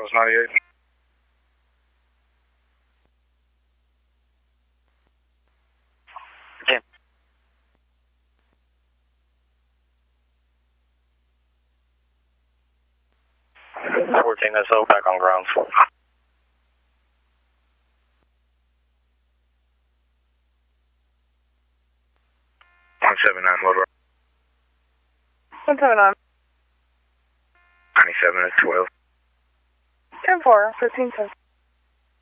Charles 98. Yeah. 14 SO back on ground. 179, load. 179. 97 at 12. 10-4, 15 10.